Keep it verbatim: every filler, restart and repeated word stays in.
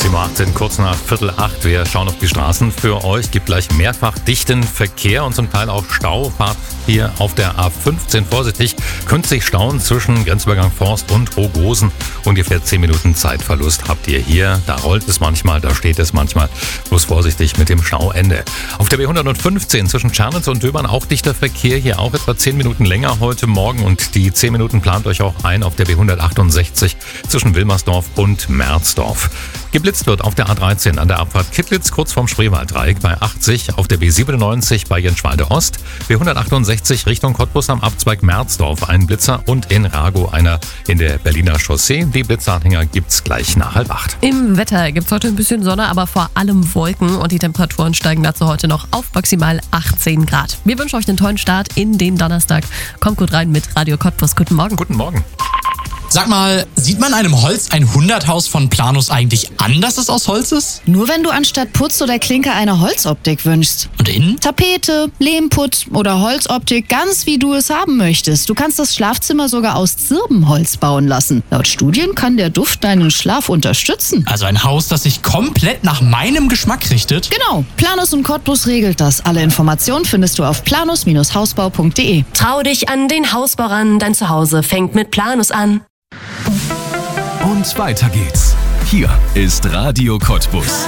Die Markt sind kurz nach Viertel acht. Wir schauen auf die Straßen für euch. Gibt gleich mehrfach dichten Verkehr und zum Teil auch Stau. Fahrt hier auf der A fünfzehn vorsichtig. Könnt sich stauen zwischen Grenzübergang Forst und Rogosen. Ungefähr zehn Minuten Zeitverlust habt ihr hier. Da rollt es manchmal, da steht es manchmal. Bloß vorsichtig mit dem Stauende. Auf der B hundertfünfzehn zwischen Tschernitz und Döbern auch dichter Verkehr. Hier auch etwa zehn Minuten länger heute Morgen. Und die zehn Minuten plant euch auch ein auf der B hundertachtundsechzig zwischen Wilmersdorf und Merzdorf. Geblitzt wird auf der A dreizehn an der Abfahrt Kittlitz kurz vorm Spreewalddreieck bei achtzig, auf der B siebenundneunzig bei Jenschwalde Ost, B hundertachtundsechzig Richtung Cottbus am Abzweig Merzdorf ein Blitzer und in Rago einer in der Berliner Chaussee. Die Blitzanhänger gibt's gleich nach halb acht. Im Wetter gibt's heute ein bisschen Sonne, aber vor allem Wolken und die Temperaturen steigen dazu heute noch auf maximal achtzehn Grad. Wir wünschen euch einen tollen Start in den Donnerstag. Kommt gut rein mit Radio Cottbus. Guten Morgen. Guten Morgen. Sag mal, sieht man einem Holz hundert-Haus von Planus eigentlich an, dass es aus Holz ist? Nur wenn du anstatt Putz oder Klinker eine Holzoptik wünschst. Und innen? Tapete, Lehmputz oder Holzoptik, ganz wie du es haben möchtest. Du kannst das Schlafzimmer sogar aus Zirbenholz bauen lassen. Laut Studien kann der Duft deinen Schlaf unterstützen. Also ein Haus, das sich komplett nach meinem Geschmack richtet? Genau, Planus und Cottbus regelt das. Alle Informationen findest du auf planus Hausbau punkt de. Trau dich an den Hausbau ran, dein Zuhause fängt mit Planus an. Und weiter geht's. Hier ist Radio Cottbus.